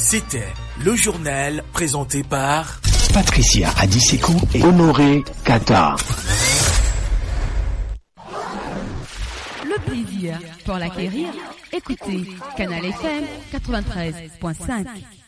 C'était le journal présenté par Patricia Adiseko et Honoré Kata. Le plaisir pour l'acquérir, écoutez Canal FM 93.5.